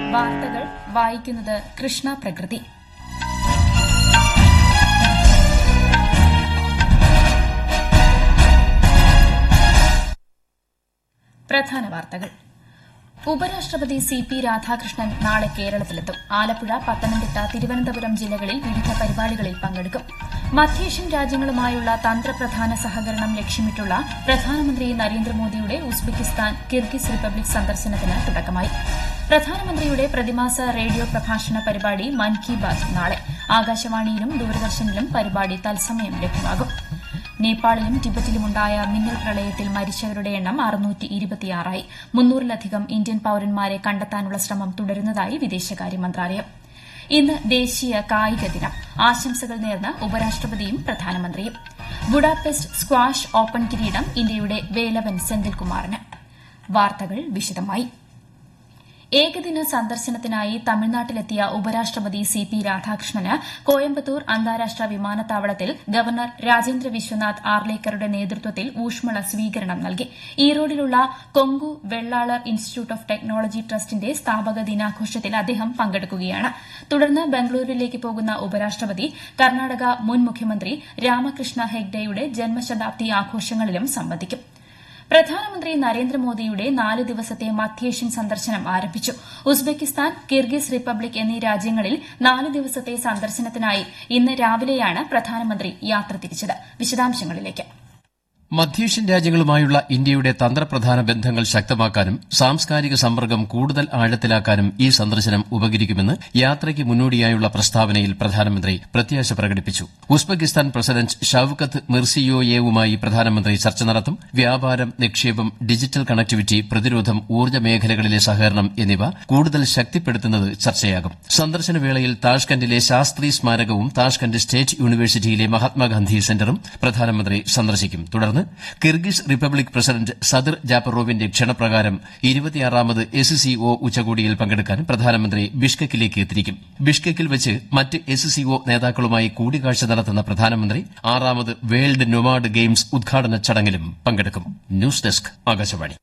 വാർത്തകൾ വായിക്കുന്നത് കൃഷ്ണ പ്രകൃതി. പ്രധാന വാർത്തകൾ. ഉപരാഷ്ട്രപതി സി.പി. രാധാകൃഷ്ണൻ നാളെ കേരളത്തിലെത്തും. ആലപ്പുഴ, പത്തനംതിട്ട, തിരുവനന്തപുരം ജില്ലകളിൽ വിവിധ പരിപാടികളിൽ പങ്കെടുക്കും. മധ്യേഷ്യൻ രാജ്യങ്ങളുമായുള്ള തന്ത്രപ്രധാന സഹകരണം ലക്ഷ്യമിട്ടുള്ള പ്രധാനമന്ത്രി നരേന്ദ്രമോദിയുടെ ഉസ്ബെക്കിസ്ഥാൻ, കിർഗിസ് റിപ്പബ്ലിക് സന്ദർശനത്തിന് തുടക്കമായി. പ്രധാനമന്ത്രിയുടെ പ്രതിമാസ റേഡിയോ പ്രഭാഷണ പരിപാടി മൻ കി ബാത് നാളെ. ആകാശവാണിയിലും ദൂരദർശനിലും പരിപാടി തത്സമയം ലഭ്യമാകും. നേപ്പാളിലും ടിബറ്റിലുമുണ്ടായ മിന്നൽ പ്രളയത്തിൽ മരിച്ചവരുടെ എണ്ണം 626ആയി. 300-ലധികം ഇന്ത്യൻ പൌരന്മാരെ കണ്ടെത്താനുള്ള ശ്രമം തുടരുന്നതായി വിദേശകാര്യ മന്ത്രാലയം. ഇന്ന് ദേശീയ കായിക ദിനം. ആശംസകൾ നേർന്ന് ഉപരാഷ്ട്രപതിയും പ്രധാനമന്ത്രിയും. ബുഡാപെസ്റ്റ് സ്ക്വാഷ് ഓപ്പൺ കിരീടം ഇന്ത്യയുടെ വേലവൻ സെന്തിൽകുമാറിന്. വാർത്തകൾ വിശദമായി. ഏകദിന സന്ദർശനത്തിനായി തമിഴ്നാട്ടിലെത്തിയ ഉപരാഷ്ട്രപതി സി.പി. രാധാകൃഷ്ണന് കോയമ്പത്തൂർ അന്താരാഷ്ട്ര വിമാനത്താവളത്തിൽ ഗവർണർ രാജേന്ദ്ര വിശ്വനാഥ് ആർലേക്കറുടെ നേതൃത്വത്തിൽ ഊഷ്മള സ്വീകരണം നൽകി. ഈറോഡിലുള്ള Kongu Vellalar institute of technology ട്രസ്റ്റിന്റെ സ്ഥാപക ദിനാഘോഷത്തിൽ അദ്ദേഹം പങ്കെടുക്കുകയാണ്. തുടർന്ന് ബംഗളൂരുവിലേക്ക് പോകുന്ന ഉപരാഷ്ട്രപതി കർണാടക മുൻ മുഖ്യമന്ത്രി രാമകൃഷ്ണ ഹെഗ്ഡെയുടെ ജന്മശതാബ്ദി ആഘോഷങ്ങളിലും സംബന്ധിക്കും. പ്രധാനമന്ത്രി നരേന്ദ്രമോദിയുടെ 4 ദിവസത്തെ മധ്യേഷ്യൻ സന്ദർശനം ആരംഭിച്ചു. ഉസ്ബെക്കിസ്ഥാൻ, കിർഗിസ് റിപ്പബ്ലിക് എന്നീ രാജ്യങ്ങളിൽ 4 ദിവസത്തെ സന്ദർശനത്തിനായി ഇന്ന് രാവിലെയാണ് പ്രധാനമന്ത്രി യാത്ര തിരിച്ചത്. വിശദാംശങ്ങളിലേക്ക്. മധ്യേഷ്യൻ രാജ്യങ്ങളുമായുള്ള ഇന്ത്യയുടെ തന്ത്രപ്രധാന ബന്ധങ്ങൾ ശക്തമാക്കാനും സാംസ്കാരിക സമ്പർക്കം കൂടുതൽ ആഴത്തിലാക്കാനും ഈ സന്ദർശനം ഉപകരിക്കുമെന്ന് യാത്രയ്ക്ക് മുന്നോടിയായുള്ള പ്രസ്താവനയിൽ പ്രധാനമന്ത്രി പ്രത്യാശ പ്രകടിപ്പിച്ചു. ഉസ്ബെക്കിസ്ഥാൻ പ്രസിഡന്റ് ഷൌക്കത്ത് മിർസിയോയേവുമായി പ്രധാനമന്ത്രി ചർച്ച നടത്തും. വ്യാപാരം, നിക്ഷേപം, ഡിജിറ്റൽ കണക്ടിവിറ്റി, പ്രതിരോധം, ഊർജ്ജ മേഖലകളിലെ സഹകരണം എന്നിവ കൂടുതൽ ശക്തിപ്പെടുത്തുന്നത് ചർച്ചയാകും. സന്ദർശനവേളയിൽ താഷ്കന്റിലെ ശാസ്ത്രി സ്മാരകവും താഷ്കന്റ് സ്റ്റേറ്റ് യൂണിവേഴ്സിറ്റിയിലെ മഹാത്മാഗാന്ധി സെന്ററും പ്രധാനമന്ത്രി സന്ദർശിക്കും. തുടർന്ന് കിർഗിസ് റിപ്പബ്ലിക് പ്രസിഡന്റ് സദിർ ജാപ്പറോവിന്റെ ക്ഷണപ്രകാരം 26ാമത് എസ്.സി.ഒ ഉച്ചകോടിയിൽ പങ്കെടുക്കാൻ പ്രധാനമന്ത്രി ബിഷ്കെക്കിലേക്ക് തിരിക്കും. ബിഷ്കെക്കിൽ വെച്ച് മറ്റ് എസ്.സി.ഒ നേതാക്കളുമായി കൂടിക്കാഴ്ച നടത്തുന്ന പ്രധാനമന്ത്രി 6ാമത് വേൾഡ് നൊമാഡ് ഗെയിംസ് ഉദ്ഘാടന ചടങ്ങിലും പങ്കെടുക്കും. News desk, Akashvani.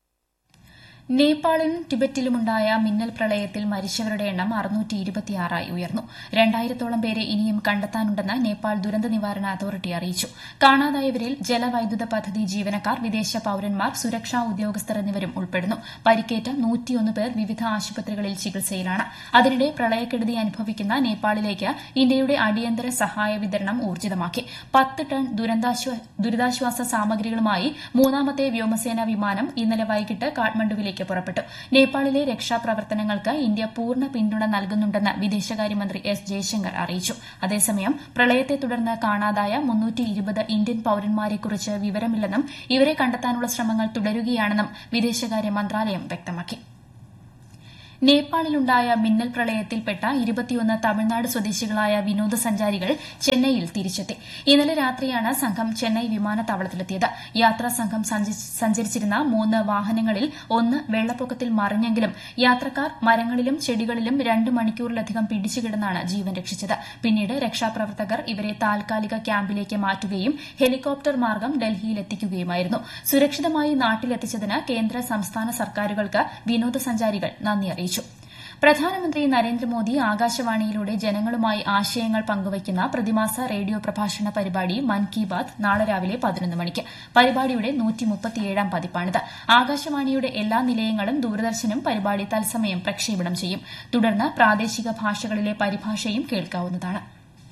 നേപ്പാളിലും ടിബറ്റിലുമുണ്ടായ മിന്നൽ പ്രളയത്തിൽ മരിച്ചവരുടെ എണ്ണം 626ആയി ഉയർന്നു. 2000-ഓളം പേരെ ഇനിയും കണ്ടെത്താനുണ്ടെന്ന് നേപ്പാൾ ദുരന്ത നിവാരണ അതോറിറ്റി അറിയിച്ചു. കാണാതായവരിൽ ജലവൈദ്യുത പദ്ധതി ജീവനക്കാർ, വിദേശ പൌരന്മാർ, സുരക്ഷാ ഉദ്യോഗസ്ഥർ എന്നിവരും ഉൾപ്പെടുന്നു. പരിക്കേറ്റ 101 പേർ വിവിധ ആശുപത്രികളിൽ ചികിത്സയിലാണ്. അതിനിടെ പ്രളയക്കെടുതി അനുഭവിക്കുന്ന നേപ്പാളിലേക്ക് ഇന്ത്യയുടെ അടിയന്തര സഹായ വിതരണം ഊർജിതമാക്കി. 10 ടൺ ദുരിതാശ്വാസ സാമഗ്രികളുമായി 3ാമത്തെ വ്യോമസേനാ വിമാനം ഇന്നലെ വൈകിട്ട് കാഠ്മണ്ഡുവിലേക്ക് പുറപ്പെട്ടു. നേപ്പാളിലെ രക്ഷാപ്രവർത്തനങ്ങൾക്ക് ഇന്ത്യ പൂർണ്ണ പിന്തുണ നൽകുന്നുണ്ടെന്ന് വിദേശകാര്യമന്ത്രി എസ് ജയശങ്കർ അറിയിച്ചു. അതേസമയം പ്രളയത്തെ തുടർന്ന് കാണാതായ 320 ഇന്ത്യൻ പൌരന്മാരെക്കുറിച്ച് വിവരമില്ലെന്നും ഇവരെ കണ്ടെത്താനുള്ള ശ്രമങ്ങൾ തുടരുകയാണെന്നും വിദേശകാര്യ മന്ത്രാലയം വ്യക്തമാക്കി. നേപ്പാളിലുണ്ടായ മിന്നൽ പ്രളയത്തിൽപ്പെട്ട 21 തമിഴ്നാട് സ്വദേശികളായ വിനോദസഞ്ചാരികൾ ചെന്നൈയിൽ തിരിച്ചെത്തി. ഇന്നലെ രാത്രിയാണ് സംഘം ചെന്നൈ വിമാനത്താവളത്തിലെത്തിയത്. യാത്രാ സംഘം സഞ്ചരിച്ചിരുന്ന 3 വാഹനങ്ങളിൽ ഒന്ന് വെള്ളപ്പൊക്കത്തിൽ മറിഞ്ഞെങ്കിലും യാത്രക്കാർ മരങ്ങളിലും ചെടികളിലും 2 മണിക്കൂറിലധികം പിടിച്ചുകിടന്നാണ് ജീവൻ രക്ഷിച്ചത്. പിന്നീട് രക്ഷാപ്രവർത്തകർ ഇവരെ താൽക്കാലിക ക്യാമ്പിലേക്ക് മാറ്റുകയും ഹെലികോപ്റ്റർ മാർഗം ഡൽഹിയിലെത്തിക്കുകയുമായിരുന്നു. സുരക്ഷിതമായി നാട്ടിലെത്തിച്ചതിന് കേന്ദ്ര, സംസ്ഥാന സർക്കാരുകൾക്ക് വിനോദസഞ്ചാരികൾ നന്ദി അറിയിച്ചു. പ്രധാനമന്ത്രി നരേന്ദ്രമോദി ആകാശവാണിയിലൂടെ ജനങ്ങളുമായി ആശയങ്ങൾ പങ്കുവയ്ക്കുന്ന പ്രതിമാസ റേഡിയോ പ്രഭാഷണ പരിപാടി മൻ കി ബാത് നാളെ രാവിലെ 11 മണിക്ക്. പരിപാടിയുടെ 137ാം പതിപ്പാണിത്. ആകാശവാണിയുടെ എല്ലാ നിലയങ്ങളും ദൂരദർശനും പരിപാടി തത്സമയം പ്രക്ഷേപണം ചെയ്യും. തുടർന്ന് പ്രാദേശിക ഭാഷകളിലെ പരിഭാഷയും കേൾക്കാവുന്നതാണ്.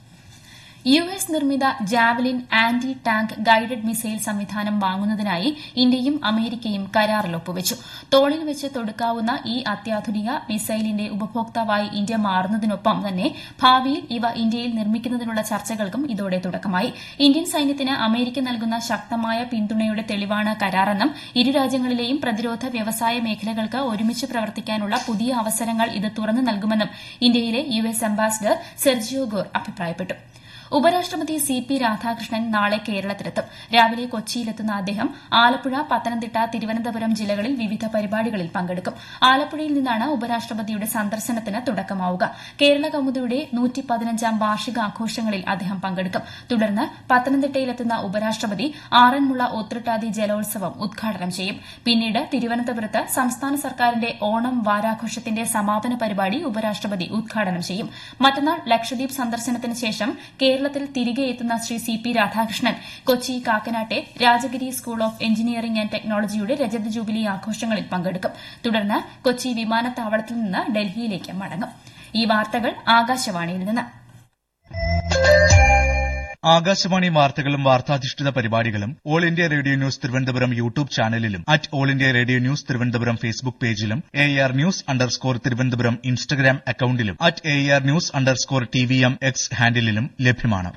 US നിർമ്മിത javelin anti tank guided missile സംവിധാനം വാങ്ങുന്നതിനായി ഇന്ത്യയും അമേരിക്കയും കരാറിൽ ഒപ്പുവച്ചു. തോളിൽ വെച്ച് തൊടുക്കാവുന്ന ഈ അത്യാധുനിക മിസൈലിന്റെ ഉപഭോക്താവായി ഇന്ത്യ മാറുന്നതിനൊപ്പം തന്നെ ഭാവിയിൽ ഇവ ഇന്ത്യയിൽ നിർമ്മിക്കുന്നതിനുള്ള ചർച്ചകൾക്കും ഇതോടെ തുടക്കമായി. ഇന്ത്യൻ സൈന്യത്തിന് അമേരിക്ക നൽകുന്ന ശക്തമായ പിന്തുണയുടെ തെളിവാണ് കരാറെന്നും ഇരു രാജ്യങ്ങളിലെയും പ്രതിരോധ വ്യവസായ മേഖലകൾക്ക് ഒരുമിച്ച് പ്രവർത്തിക്കാനുള്ള പുതിയ അവസരങ്ങൾ ഇത് തുറന്നു നൽകുമെന്നും ഇന്ത്യയിലെ US അംബാസിഡർ സെർജിയോ ഗോർ അഭിപ്രായപ്പെട്ടു. ഉപരാഷ്ട്രപതി CP രാധാകൃഷ്ണൻ നാളെ കേരളത്തിലെത്തും. രാവിലെ കൊച്ചിയിലെത്തുന്ന അദ്ദേഹം ആലപ്പുഴ, പത്തനംതിട്ട, തിരുവനന്തപുരം ജില്ലകളിൽ വിവിധ പരിപാടികളിൽ പങ്കെടുക്കും. ആലപ്പുഴയിൽ നിന്നാണ് ഉപരാഷ്ട്രപതിയുടെ സന്ദർശനത്തിന് തുടക്കമാവുക. കേരള കൗമുദിയുടെ 115ാം വാർഷികാഘോഷങ്ങളിൽ അദ്ദേഹം പങ്കെടുക്കും. തുടർന്ന് പത്തനംതിട്ടയിലെത്തുന്ന ഉപരാഷ്ട്രപതി ആറന്മുള ഒത്രട്ടാതി ജലോത്സവം ഉദ്ഘാടനം ചെയ്യും. പിന്നീട് തിരുവനന്തപുരത്ത് സംസ്ഥാന സർക്കാരിന്റെ ഓണം വാരാഘോഷത്തിന്റെ സമാപന പരിപാടി ഉപരാഷ്ട്രപതി ഉദ്ഘാടനം ചെയ്യും. മറ്റന്നാൾ ലക്ഷദ്വീപ് സന്ദർശനത്തിന് ശേഷം കേരളത്തിൽ തിരികെ എത്തുന്ന Shri CP Radhakrishnan Kochi കാക്കനാട്ടെ Rajagiri school of engineering and ടെക്നോളജിയുടെ രജത ജൂബിലി ആഘോഷങ്ങളിൽ പങ്കെടുക്കും. തുടർന്ന് കൊച്ചി വിമാനത്താവളത്തിൽ നിന്ന് ഡൽഹിയിലേക്ക് മടങ്ങും. ഈ വാർത്തകൾ ആകാശവാണിയിൽ നിന്ന്. ആകാശവാണി വാർത്തകളും വാർത്താധിഷ്ഠിത പരിപാടികളും all India radio news Thiruvananthapuram YouTube ചാനലിലും @all India radio news Thiruvananthapuram Facebook പേജിലും AR News_ തിരുവനന്തപുരം ഇൻസ്റ്റഗ്രാം അക്കൌണ്ടിലും @AR News_TVM X ഹാൻഡിലും ലഭ്യമാണ്.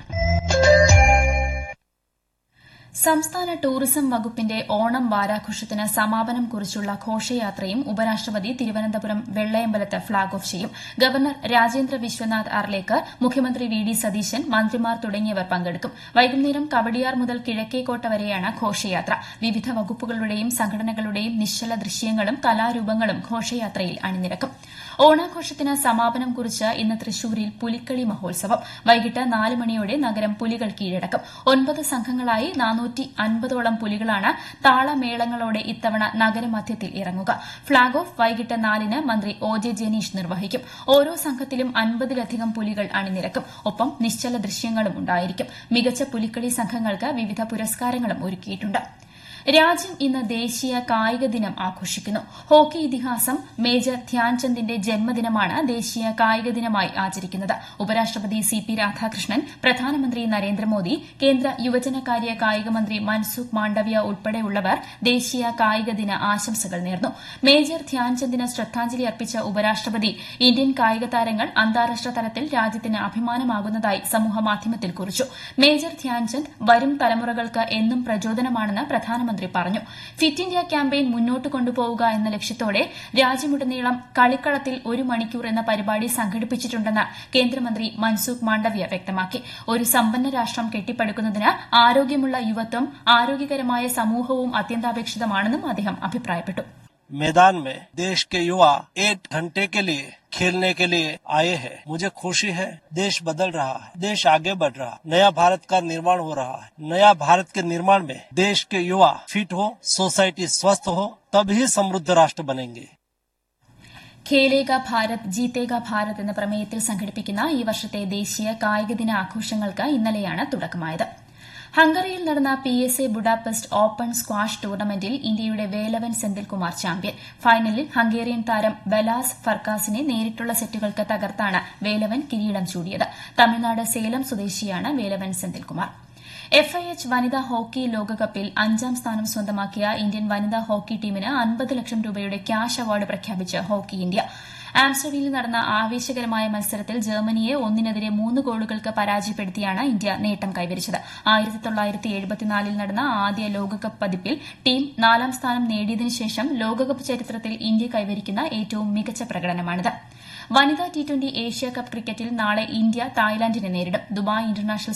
സംസ്ഥാന ടൂറിസം വകുപ്പിന്റെ ഓണം വാരാഘോഷത്തിന് സമാപനം കുറിച്ചുള്ള ഘോഷയാത്രയും ഉപരാഷ്ട്രപതി തിരുവനന്തപുരം വെള്ളയമ്പലത്ത് ഫ്ളാഗ് ഓഫ് ചെയ്യും. ഗവർണർ രാജേന്ദ്ര വിശ്വനാഥ് ആർലേക്കർ, മുഖ്യമന്ത്രി VD സതീശൻ, മന്ത്രിമാർ തുടങ്ങിയവർ പങ്കെടുക്കും. വൈകുന്നേരം കവടിയാർ മുതൽ കിഴക്കേക്കോട്ട വരെയാണ് ഘോഷയാത്ര. വിവിധ വകുപ്പുകളുടെയും സംഘടനകളുടെയും നിശ്ചല ദൃശ്യങ്ങളും കലാരൂപങ്ങളും ഘോഷയാത്രയിൽ അണിനിരക്കും. ഓണാഘോഷത്തിന് സമാപനം കുറിച്ച് ഇന്ന് തൃശൂരിൽ പുലിക്കളി മഹോത്സവം. വൈകിട്ട് 4 മണിയോടെ നഗരം പുലികൾ കീഴടക്കും. 9 സംഘങ്ങളായി 450ഓളം പുലികളാണ് താളമേളങ്ങളോടെ ഇത്തവണ നഗരമധ്യത്തിൽ ഇറങ്ങുക. ഫ്ളാഗ് ഓഫ് വൈകിട്ട് 4-ന് മന്ത്രി OJ ജനീഷ് നിർവഹിക്കും. ഓരോ സംഘത്തിലും 50-ലധികം പുലികൾ അണിനിരക്കും. ഒപ്പം നിശ്ചല ദൃശ്യങ്ങളും ഉണ്ടായിരിക്കും. മികച്ച പുലിക്കളി സംഘങ്ങൾക്ക് വിവിധ പുരസ്കാരങ്ങളും ഒരുക്കിയിട്ടുണ്ട്. രാജ്യം ഇന്ന് ദേശീയ കായിക ദിനം ആഘോഷിക്കുന്നു. ഹോക്കി ഇതിഹാസം മേജർ ധ്യാൻചന്ദിന്റെ ജന്മദിനമാണ് ദേശീയ കായിക ദിനമായി ആചരിക്കുന്നത്. ഉപരാഷ്ട്രപതി CP രാധാകൃഷ്ണൻ, പ്രധാനമന്ത്രി നരേന്ദ്രമോദി, കേന്ദ്ര യുവജനകാര്യ കായിക മന്ത്രി മൻസുഖ് മാണ്ഡവ്യ ഉൾപ്പെടെയുള്ളവർ ദേശീയ കായിക ദിന ആശംസകൾ നേർന്നു. മേജർ ധ്യാൻചന്ദിന് ശ്രദ്ധാഞ്ജലി അർപ്പിച്ച ഉപരാഷ്ട്രപതി ഇന്ത്യൻ കായിക താരങ്ങൾ അന്താരാഷ്ട്ര തലത്തിൽ രാജ്യത്തിന് അഭിമാനമാകുന്നതായി സമൂഹമാധ്യമത്തിൽ കുറിച്ചു. മേജർ ധ്യാൻചന്ദ് വരും തലമുറകൾക്ക് എന്നും പ്രചോദനമാണെന്ന് പ്രധാനമന്ത്രി പറഞ്ഞു. ഫിറ്റ് ഇന്ത്യ ക്യാമ്പയിൻ മുന്നോട്ട് കൊണ്ടുപോവുക എന്ന ലക്ഷ്യത്തോടെ രാജ്യമുടനീളം കളിക്കളത്തിൽ 1 മണിക്കൂർ എന്ന പരിപാടി സംഘടിപ്പിച്ചിട്ടുണ്ടെന്ന് കേന്ദ്രമന്ത്രി മൻസുഖ് മാണ്ഡവ്യ വ്യക്തമാക്കി. ഒരു സമ്പന്ന രാഷ്ട്രം കെട്ടിപ്പടുക്കുന്നതിന് ആരോഗ്യമുള്ള യുവത്വം, ആരോഗ്യകരമായ സമൂഹവും അത്യന്താപേക്ഷിതമാണെന്നും അദ്ദേഹം അഭിപ്രായപ്പെട്ടു. मैदान में देश के युवा 1 घंटे के लिए खेलने के लिए आए हैं. मुझे खुशी है. देश बदल रहा है, देश आगे बढ़ रहा है, नया भारत का निर्माण हो रहा है. नया भारत के निर्माण में देश के युवा फिट हो, सोसाइटी स्वस्थ हो, तभी समृद्ध राष्ट्र बनेंगे. ഖേലേഗ ഭാരത് ജീതേഗ ഭാരത് എന്ന പ്രമേയത്തിൽ സംഘടിപ്പിക്കുന്ന ഈ വർഷത്തെ ദേശീയ കായിക ദിന ആഘോഷങ്ങൾക്ക് ഇന്നലെയാണ് തുടക്കമായത്. ഹംഗറിയിൽ നടന്ന PSA ബുഡാപെസ്റ്റ് ഓപ്പൺ സ്ക്വാഷ് ടൂർണമെന്റിൽ ഇന്ത്യയുടെ വേലവൻ സെന്തിൽകുമാർ ചാമ്പ്യൻ. ഫൈനലിൽ ഹംഗേറിയൻ താരം ബലാസ് ഫർക്കാസിനെ നേരിട്ടുള്ള സെറ്റുകൾക്ക് തകർത്താണ് വേലവൻ കിരീടം ചൂടിയത്. തമിഴ്നാട് സേലം സ്വദേശിയാണ് വേലവൻ സെന്തിൽകുമാർ. FIH വനിതാ ഹോക്കി ലോകകപ്പിൽ 5ാം സ്ഥാനം സ്വന്തമാക്കിയ ഇന്ത്യൻ വനിതാ ഹോക്കി ടീമിന് 50 ലക്ഷം രൂപയുടെ ക്യാഷ് അവാർഡ് പ്രഖ്യാപിച്ച് ഹോക്കി ഇന്ത്യ. ആംസ്റ്റർഡാമിൽ നടന്ന ആവേശകരമായ മത്സരത്തിൽ ജർമ്മനിയെ 1-3 ഗോളുകൾക്ക് പരാജയപ്പെടുത്തിയാണ് ഇന്ത്യ നേട്ടം കൈവരിച്ചത്. 1974-ൽ നടന്ന ആദ്യ ലോകകപ്പ് പതിപ്പിൽ ടീം 4ാം സ്ഥാനം നേടിയതിനു ശേഷം ലോകകപ്പ് ചരിത്രത്തിൽ ഇന്ത്യ കൈവരിക്കുന്ന ഏറ്റവും മികച്ച പ്രകടനമാണിത്. വനിതാ T20 ഏഷ്യാകപ്പ് ക്രിക്കറ്റിൽ നാളെ ഇന്ത്യ തായ്ലാന്റിനെ നേരിടും. Dubai international